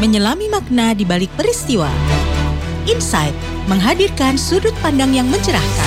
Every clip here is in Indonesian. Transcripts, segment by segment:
menyelami makna di balik peristiwa. Insight menghadirkan sudut pandang yang mencerahkan.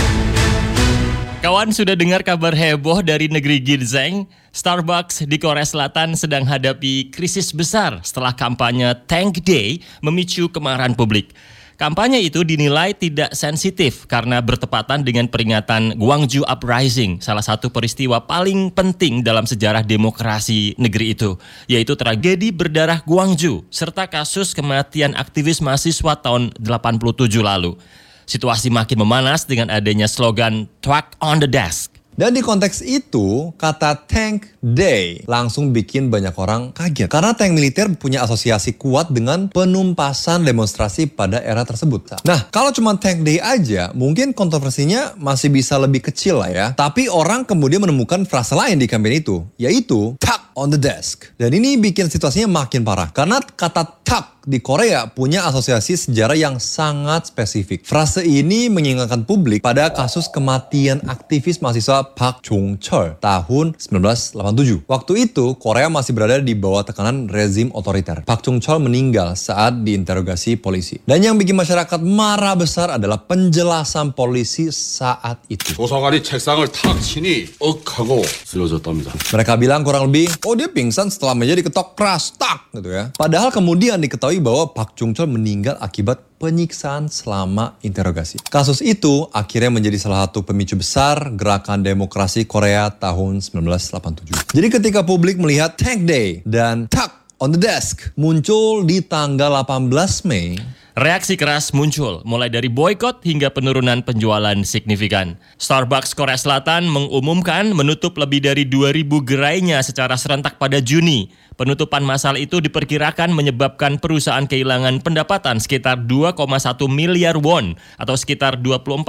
Kawan, sudah dengar kabar heboh dari negeri ginseng? Starbucks di Korea Selatan sedang hadapi krisis besar setelah kampanye Thank Day memicu kemarahan publik. Kampanye itu dinilai tidak sensitif karena bertepatan dengan peringatan Gwangju Uprising, salah satu peristiwa paling penting dalam sejarah demokrasi negeri itu, yaitu tragedi berdarah Gwangju serta kasus kematian aktivis mahasiswa tahun 87 lalu. Situasi makin memanas dengan adanya slogan "Truck on the Desk". Dan di konteks itu, kata Tank Day langsung bikin banyak orang kaget. Karena tank militer punya asosiasi kuat dengan penumpasan demonstrasi pada era tersebut. Nah, kalau cuma Tank Day aja, mungkin kontroversinya masih bisa lebih kecil lah ya. Tapi orang kemudian menemukan frase lain di kampanye itu, yaitu "Truck on the Desk". Dan ini bikin situasinya makin parah. Karena kata "truck" di Korea punya asosiasi sejarah yang sangat spesifik. Frase ini mengingatkan publik pada kasus kematian aktivis mahasiswa Park Chung-cheol tahun 1987. Waktu itu, Korea masih berada di bawah tekanan rezim otoriter. Park Chung-cheol meninggal saat diinterogasi polisi. Dan yang bikin masyarakat marah besar adalah penjelasan polisi saat itu. 조사관이 책상을 탁 치니 하고 쓰러졌답니다. Mereka bilang kurang lebih, dia pingsan setelah meja diketok keras, tak gitu ya. Padahal kemudian diketahui bahwa Park Chung-cheol meninggal akibat penyiksaan selama interogasi. Kasus itu akhirnya menjadi salah satu pemicu besar gerakan demokrasi Korea tahun 1987. Jadi ketika publik melihat Tank Day dan Truck on the Desk muncul di tanggal 18 Mei, reaksi keras muncul, mulai dari boykot hingga penurunan penjualan signifikan. Starbucks Korea Selatan mengumumkan menutup lebih dari 2.000 gerainya secara serentak pada Juni. Penutupan massal itu diperkirakan menyebabkan perusahaan kehilangan pendapatan sekitar 2,1 miliar won atau sekitar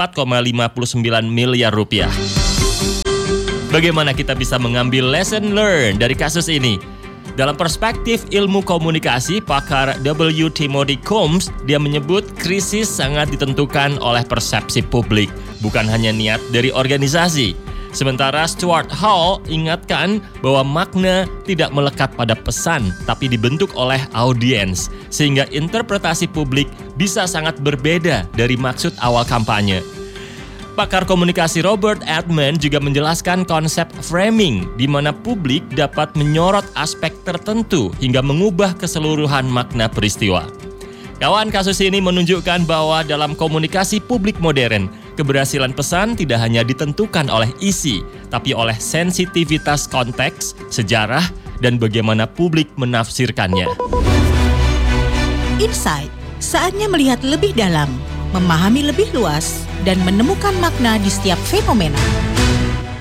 24,59 miliar rupiah. Bagaimana kita bisa mengambil lesson learned dari kasus ini? Dalam perspektif ilmu komunikasi, pakar W. Timothy Combs, dia menyebut krisis sangat ditentukan oleh persepsi publik, bukan hanya niat dari organisasi. Sementara Stuart Hall ingatkan bahwa makna tidak melekat pada pesan, tapi dibentuk oleh audiens, sehingga interpretasi publik bisa sangat berbeda dari maksud awal kampanye. Pakar komunikasi Robert Edman juga menjelaskan konsep framing, di mana publik dapat menyorot aspek tertentu hingga mengubah keseluruhan makna peristiwa. Kawan, kasus ini menunjukkan bahwa dalam komunikasi publik modern, keberhasilan pesan tidak hanya ditentukan oleh isi, tapi oleh sensitivitas konteks, sejarah, dan bagaimana publik menafsirkannya. Insight, saatnya melihat lebih dalam, memahami lebih luas, dan menemukan makna di setiap fenomena.